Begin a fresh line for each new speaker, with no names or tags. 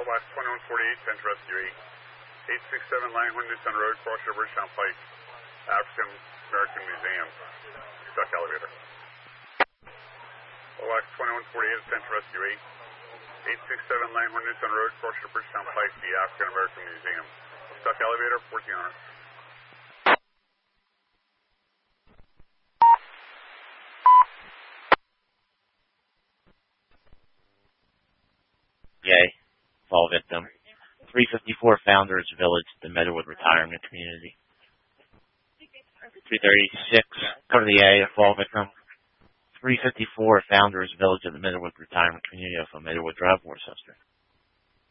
Last 2148, send to rescue 867 Langhorne Newtown Road, Cross River, Pike, African American Museum. Stuck elevator. Last 2148, send to rescue 867 Langhorne Newtown Road, Cross River, Pike, the African American Museum. Stuck elevator, 1400.
Yay. Fall victim. 354 Founders Village, the Meadowood Retirement Community. 336, go to the A, fall victim. 354 Founders Village at the Meadowood Retirement Community off of Meadowood Drive, Worcester.